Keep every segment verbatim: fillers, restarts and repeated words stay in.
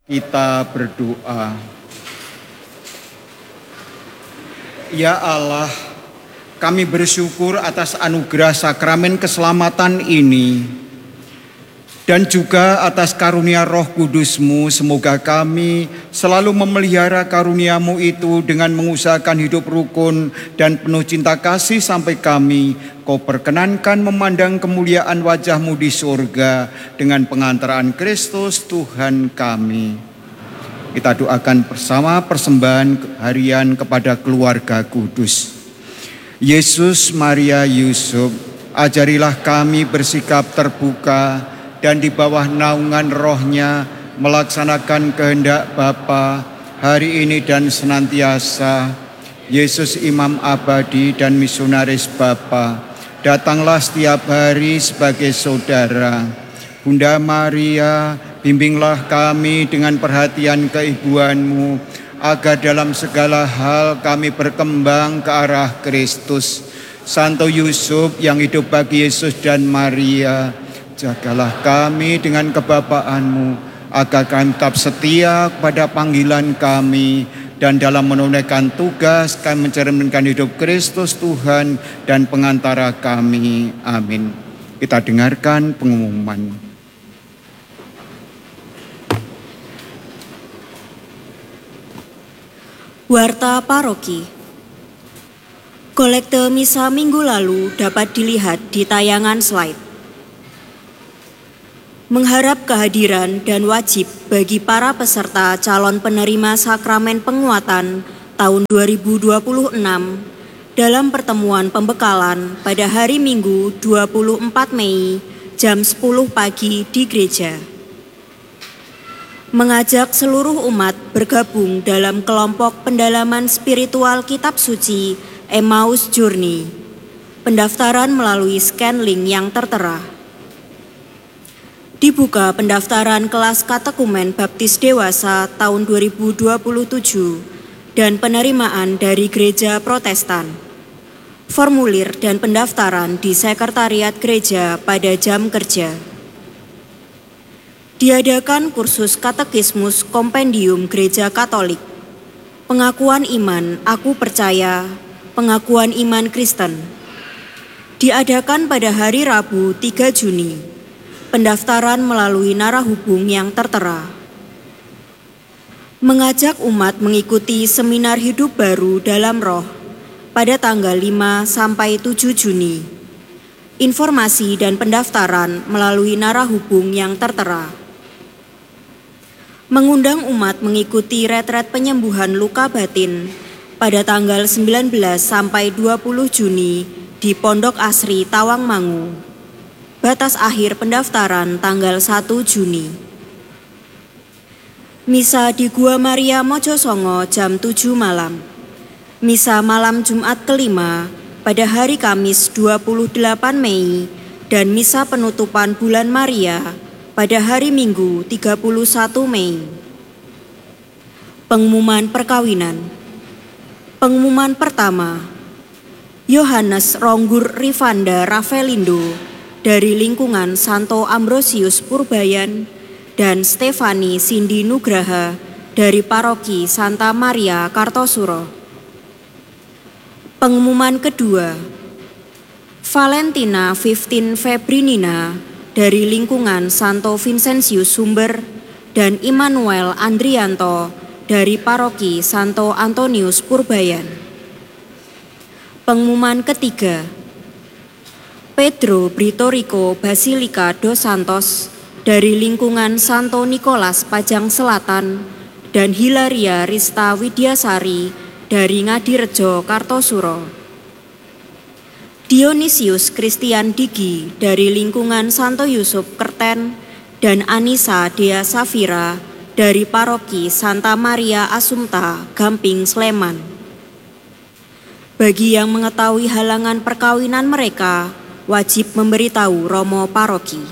Kita berdoa. Ya Allah, kami bersyukur atas anugerah sakramen keselamatan ini dan juga atas karunia Roh Kudus-Mu. Semoga kami selalu memelihara karunia-Mu itu dengan mengusahakan hidup rukun dan penuh cinta kasih sampai kami Kau perkenankan memandang kemuliaan wajah-Mu di surga dengan pengantaran Kristus Tuhan kami. Kita doakan bersama persembahan harian kepada keluarga kudus. Yesus, Maria, Yusuf, ajarilah kami bersikap terbuka dan di bawah naungan Roh-Nya melaksanakan kehendak Bapa hari ini dan senantiasa. Yesus, Imam abadi dan misionaris Bapa, datanglah setiap hari sebagai saudara. Bunda Maria, bimbinglah kami dengan perhatian keibuan-Mu, agar dalam segala hal kami berkembang ke arah Kristus. Santo Yusuf yang hidup bagi Yesus dan Maria, jagalah kami dengan kebapaan-Mu, agar kami tetap setia kepada panggilan kami, dan dalam menunaikan tugas kami mencerminkan hidup Kristus Tuhan dan pengantara kami. Amin. Kita dengarkan pengumuman. Warta Paroki. Kolekte misa minggu lalu dapat dilihat di tayangan slide. Mengharap kehadiran dan wajib bagi para peserta calon penerima sakramen penguatan tahun dua ribu dua puluh enam dalam pertemuan pembekalan pada hari Minggu dua puluh empat Mei jam sepuluh pagi di gereja. Mengajak seluruh umat bergabung dalam kelompok pendalaman spiritual Kitab Suci Emmaus Journey. Pendaftaran melalui scan link yang tertera. Dibuka pendaftaran kelas katekumen baptis dewasa tahun dua ribu dua puluh tujuh dan penerimaan dari gereja Protestan. Formulir dan pendaftaran di sekretariat gereja pada jam kerja. Diadakan kursus katekismus kompendium Gereja Katolik, pengakuan iman aku percaya, pengakuan iman Kristen. Diadakan pada hari Rabu tiga Juni, pendaftaran melalui narahubung yang tertera. Mengajak umat mengikuti seminar hidup baru dalam roh pada tanggal lima sampai tujuh Juni. Informasi dan pendaftaran melalui narahubung yang tertera. Mengundang umat mengikuti retret penyembuhan luka batin pada tanggal sembilan belas sampai dua puluh Juni di Pondok Asri Tawangmangu. Batas akhir pendaftaran tanggal satu Juni. Misa di Gua Maria Mojosongo jam tujuh malam. Misa malam Jumat kelima pada hari Kamis dua puluh delapan Mei dan misa penutupan bulan Maria pada hari Minggu tiga puluh satu Mei. Pengumuman perkawinan. Pengumuman pertama, Yohanes Ronggur Rifanda Rafelindo dari lingkungan Santo Ambrosius Purbayan dan Stefani Sindi Nugraha dari Paroki Santa Maria Kartosuro. Pengumuman kedua, Valentina Fiftin Febrinina dari lingkungan Santo Vincentius Sumber dan Immanuel Andrianto dari Paroki Santo Antonius Purbayan. Pengumuman ketiga, Pedro Britorico Basilika dos Santos dari lingkungan Santo Nikolas Pajang Selatan dan Hilaria Rista Widyasari dari Ngadirejo Kartosuro. Dionysius Christian Digi dari lingkungan Santo Yusuf Kerten dan Anissa Dea Safira dari Paroki Santa Maria Assumpta Gamping Sleman. Bagi yang mengetahui halangan perkawinan mereka, wajib memberitahu Romo Paroki.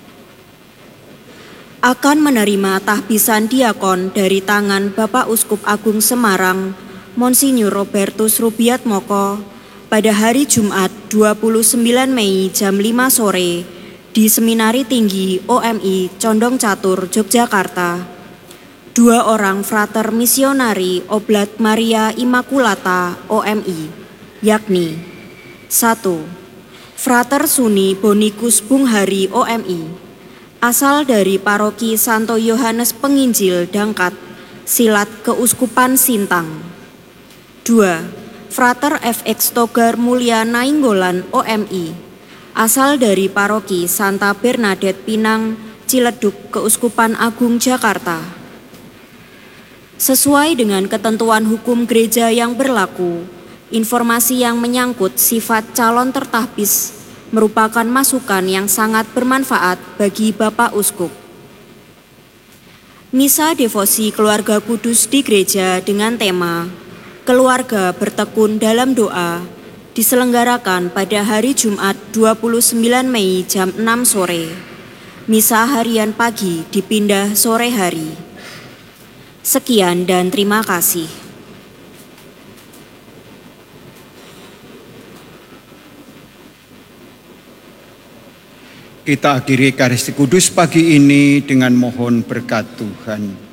Akan menerima tahbisan diakon dari tangan Bapak Uskup Agung Semarang, Monsinyur Robertus Rubiatmoko, pada hari Jumat dua puluh sembilan Mei jam lima sore di Seminari Tinggi O M I Condong Catur, Yogyakarta. dua orang frater misionari Oblat Maria Immaculata O M I, yakni satu. Frater Suni Bonikus Bunghari O M I, asal dari Paroki Santo Yohanes Penginjil Dangkat, Silat Keuskupan Sintang. dua. Frater F X Togar Mulia Nainggolan O M I, asal dari Paroki Santa Bernadette Pinang, Ciledug, Keuskupan Agung Jakarta. Sesuai dengan ketentuan hukum gereja yang berlaku, informasi yang menyangkut sifat calon tertahbis merupakan masukan yang sangat bermanfaat bagi Bapak Uskup. Misa devosi keluarga kudus di gereja dengan tema Keluarga Bertekun dalam Doa diselenggarakan pada hari Jumat dua puluh sembilan Mei jam enam sore. Misa harian pagi dipindah sore hari. Sekian dan terima kasih. Kita akhiri Ekaristi Kudus pagi ini dengan mohon berkat Tuhan.